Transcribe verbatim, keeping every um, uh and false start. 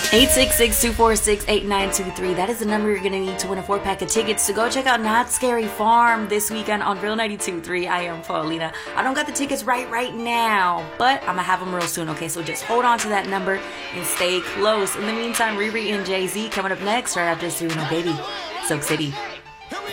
eight six six, two four six, eight nine two three. That is the number you're going to need to win a four-pack of tickets to go check out Knott's Scary Farm this weekend on Real ninety-two point three. I am Paulina. I don't got the tickets right right now, but I'm going to have them real soon, okay? So just hold on to that number and stay close. In the meantime, Riri and Jay-Z coming up next right after this, you know, baby, Silk City.